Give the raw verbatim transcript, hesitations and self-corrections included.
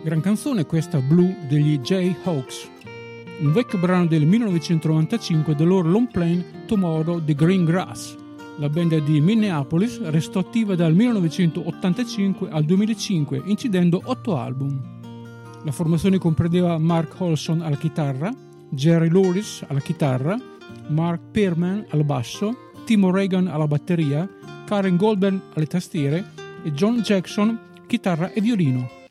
Gran canzone questa Blue degli Jayhawks, un vecchio brano del millenovecentonovantacinque del loro long play Tomorrow the Green Grass. La band di Minneapolis restò attiva dal millenovecentottantacinque al duemilacinque, incidendo otto album. La formazione comprendeva Mark Olson alla chitarra, Jerry Lewis alla chitarra, Mark Pearman al basso, Timo Reagan alla batteria, Karen Goldberg alle tastiere e John Jackson chitarra e violino.